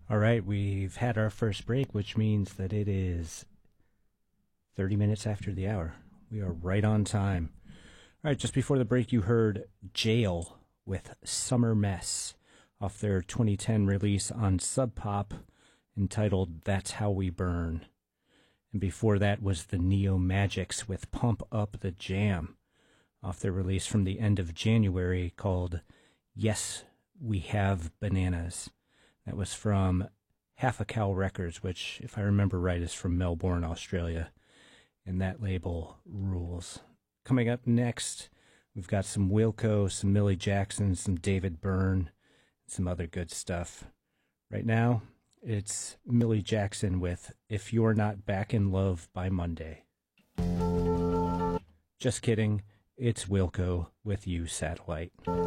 All right, we've had our first break, which means that it is 30 minutes after the hour. We are right on time. All right, just before the break, you heard Jail with Summer Mess off their 2010 release on Sub Pop entitled That's How We Burn. And before that was the Neo Magics with Pump Up the Jam off their release from the end of January called Yes, We Have Bananas. That was from Half a Cow Records, which, if I remember right, is from Melbourne, Australia. And that label rules. Coming up next, we've got some Wilco, some Millie Jackson, some David Byrne, some other good stuff. Right now, it's Millie Jackson with If You're Not Back in Love by Monday. Just kidding. It's Wilco with You Satellite.